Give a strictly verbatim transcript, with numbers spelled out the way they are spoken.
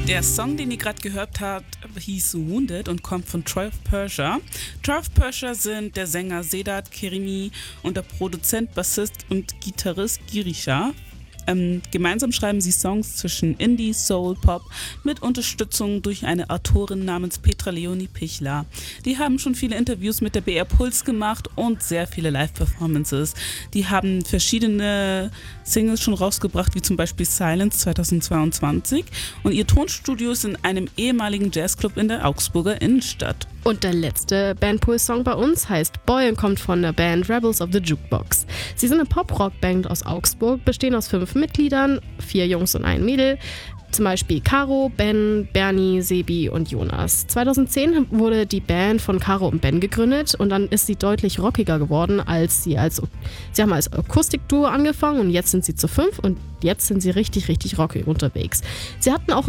Der Song, den ihr gerade gehört habt, hieß Wounded und kommt von Troy of Persia. Troy of Persia sind der Sänger Sedat Kerimi und der Produzent, Bassist und Gitarrist Girisha. Ähm, gemeinsam schreiben sie Songs zwischen Indie, Soul, Pop mit Unterstützung durch eine Autorin namens Petra Leonie Pichler. Die haben schon viele Interviews mit der B R Puls gemacht und sehr viele Live-Performances. Die haben verschiedene Singles schon rausgebracht, wie zum Beispiel Silence zweitausendzweiundzwanzig, und ihr Tonstudio ist in einem ehemaligen Jazzclub in der Augsburger Innenstadt. Und der letzte Bandpool-Song bei uns heißt Boy und kommt von der Band Rebels of the Jukebox. Sie sind eine Pop-Rock-Band aus Augsburg, bestehen aus fünf Mitgliedern, vier Jungs und ein Mädel. Zum Beispiel Caro, Ben, Bernie, Sebi und Jonas. zweitausendzehn wurde die Band von Caro und Ben gegründet und dann ist sie deutlich rockiger geworden, als sie als sie haben als Akustikduo angefangen und jetzt sind sie zu fünf und jetzt sind sie richtig, richtig rockig unterwegs. Sie hatten auch